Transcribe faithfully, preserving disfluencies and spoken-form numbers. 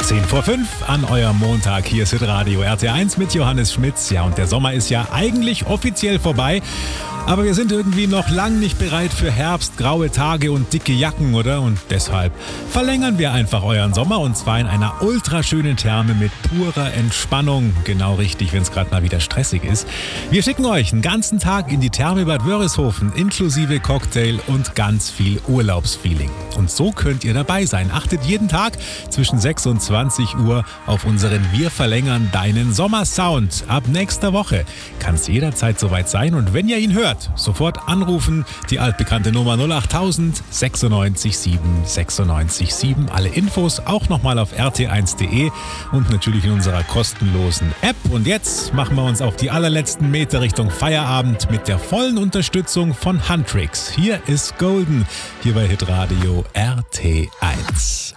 zehn vor fünf an eurem Montag. Hier ist Hitradio R T eins mit Johannes Schmitz. Ja, und der Sommer ist ja eigentlich offiziell vorbei. Aber wir sind irgendwie noch lang nicht bereit für Herbst, graue Tage und dicke Jacken, oder? Und deshalb verlängern wir einfach euren Sommer, und zwar in einer ultraschönen Therme mit purer Entspannung. Genau richtig, wenn es gerade mal wieder stressig ist. Wir schicken euch einen ganzen Tag in die Therme Bad Wörishofen, inklusive Cocktail und ganz viel Urlaubsfeeling. Und so könnt ihr dabei sein. Achtet jeden Tag zwischen sechs und zwanzig Uhr auf unseren Wir verlängern deinen Sommersound. Ab nächster Woche kann es jederzeit soweit sein, und wenn ihr ihn hört, sofort anrufen, die altbekannte Nummer null acht tausend sechsundneunzig sieben sechsundneunzig sieben. Alle Infos auch nochmal auf r t eins punkt d e und natürlich in unserer kostenlosen App. Und jetzt machen wir uns auf die allerletzten Meter Richtung Feierabend mit der vollen Unterstützung von Huntrix. Hier ist Golden, hier bei Hitradio R T eins.